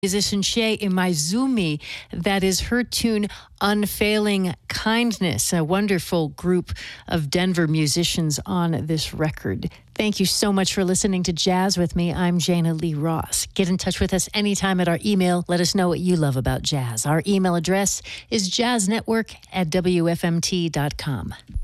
musician Shea Imaizumi. That is her tune, Unfailing Kindness, a wonderful group of Denver musicians on this record. Thank you so much for listening to Jazz with me. I'm Jana Lee Ross. Get in touch with us anytime at our email. Let us know what you love about jazz. Our email address is jazznetwork@wfmt.com.